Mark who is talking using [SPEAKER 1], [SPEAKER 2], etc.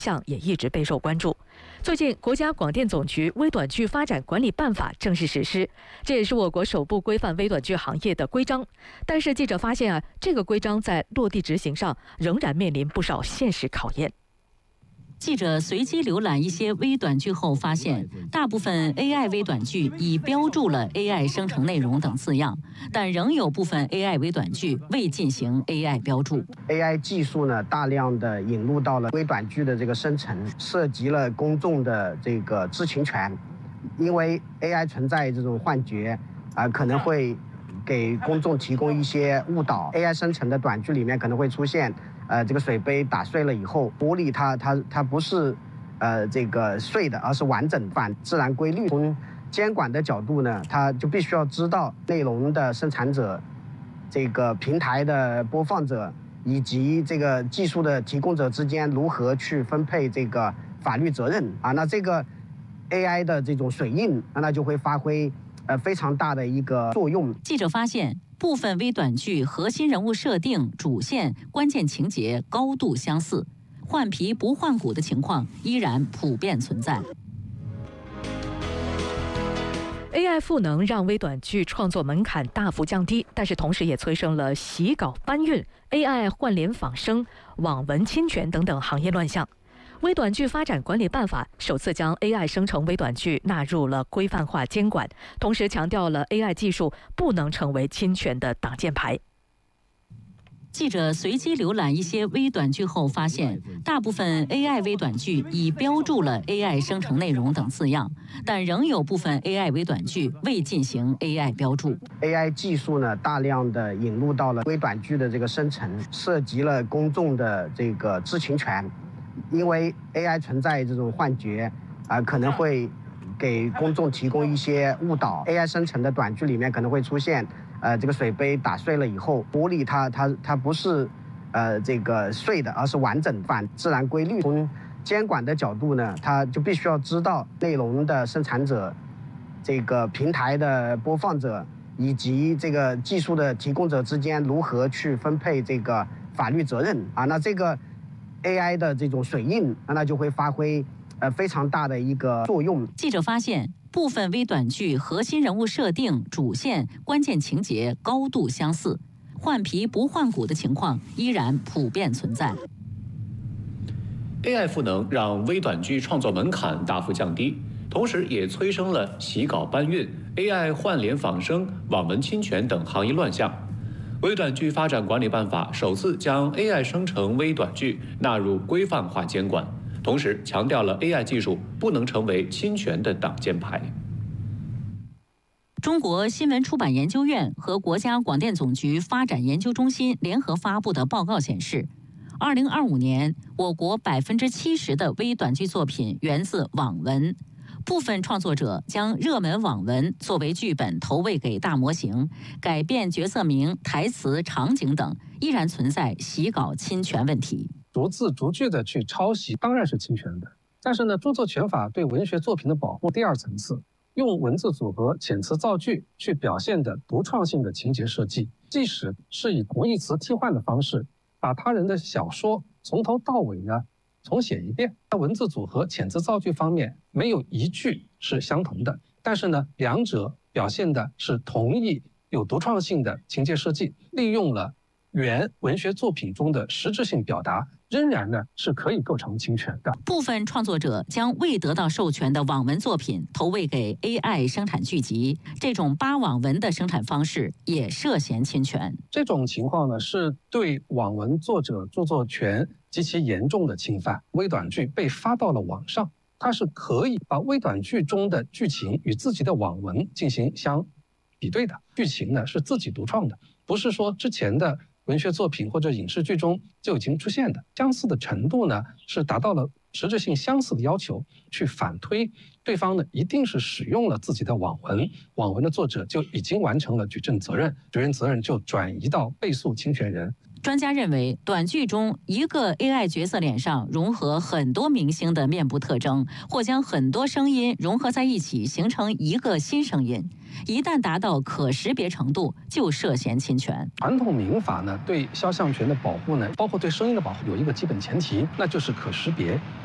[SPEAKER 1] 项也一直备受关注。最近，国家广电总局微短剧发展管理办法正式实施，这也是我国首部规范微短剧行业的规章。但是记者发现这个规章在落地执行上仍然面临不少现实考验。
[SPEAKER 2] 记者随机浏览一些微短剧后发现，大部分 AI 微短剧已标注了 AI 生成内容等字样，但仍有部分 AI 微短剧未进行 AI 标注。
[SPEAKER 3] AI 技术呢，大量的引入到了微短剧的这个生成，涉及了公众的这个知情权，因为 AI 存在这种幻觉，可能会给公众提供一些误导。AI 生成的短剧里面可能会出现，这个水杯打碎了以后，玻璃它不是这个碎的，而是完整反自然规律。从监管的角度呢，它就必须要知道内容的生产者、这个平台的播放者以及这个技术的提供者之间如何去分配这个法律责任那这个 AI 的这种水印，那就会发挥非常大的一个作用。
[SPEAKER 2] 记者发现，部分微短剧核心人物设定、主线、关键情节高度相似，换皮不换骨的情况依然普遍存在。
[SPEAKER 1] AI 赋能让微短剧创作门槛大幅降低，但是同时也催生了洗稿搬运、AI 换脸仿生、网文侵权等等行业乱象。微短剧发展管理办法首次将 AI 生成微短剧纳入了规范化监管，同时强调了 AI 技术不能成为侵权的挡箭牌。
[SPEAKER 2] 记者随机浏览一些微短剧后发现，大部分 AI 微短剧已标注了 AI 生成内容等字样，但仍有部分 AI 微短剧未进行 AI 标注。
[SPEAKER 3] AI 技术呢，大量的引入到了微短剧的这个生成，涉及了公众的这个知情权，因为 AI 存在这种幻觉，可能会给公众提供一些误导。AI 生成的短剧里面可能会出现，这个水杯打碎了以后，玻璃它不是这个碎的，而是完整反自然规律。从监管的角度呢，它就必须要知道内容的生产者、这个平台的播放者以及这个技术的提供者之间如何去分配这个法律责任那这个 AI 的这种水印，那就会发挥非常大的一个作用。
[SPEAKER 2] 记者发现，部分微短剧核心人物设定、主线、关键情节高度相似，换皮不换骨的情况依然普遍存在。
[SPEAKER 4] AI 赋能让微短剧创作门槛大幅降低，同时也催生了洗稿搬运、AI 换脸仿生、网文侵权等行业乱象。微短剧发展管理办法首次将 AI 生成微短剧纳入规范化监管，同时强调了 AI 技术不能成为侵权的挡箭牌。
[SPEAKER 2] 中国新闻出版研究院和国家广电总局发展研究中心联合发布的报告显示，2025年，我国70%的微短剧作品源自网文。部分创作者将热门网文作为剧本投喂给大模型，改变角色名、台词、场景等，依然存在洗稿侵权问题。
[SPEAKER 5] 逐字逐句的去抄袭当然是侵权的，但是呢，著作权法对文学作品的保护第二层次，用文字组合、遣词造句去表现的独创性的情节设计，即使是以同义词替换的方式，把他人的小说从头到尾呢重写一遍，在文字组合、遣词造句方面没有一句是相同的，但是呢，两者表现的是同一有独创性的情节设计，利用了原文学作品中的实质性表达，仍然呢是可以构成侵权的。
[SPEAKER 2] 部分创作者将未得到授权的网文作品投喂给 AI 生产剧集，这种扒网文的生产方式也涉嫌侵权。
[SPEAKER 5] 这种情况呢，是对网文作者著作权极其严重的侵犯。微短剧被发到了网上，它是可以把微短剧中的剧情与自己的网文进行相比对的。剧情呢是自己独创的，不是说之前的文学作品或者影视剧中就已经出现的。相似的程度呢是达到了实质性相似的要求，去反推对方呢一定是使用了自己的网文，网文的作者就已经完成了举证责任，举证责任就转移到被诉侵权人。
[SPEAKER 2] 专家认为，短剧中一个 AI 角色脸上融合很多明星的面部特征，或将很多声音融合在一起形成一个新声音，一旦达到可识别程度，就涉嫌侵权。
[SPEAKER 5] 传统民法呢对肖像权的保护呢，包括对声音的保护有一个基本前提，那就是可识别。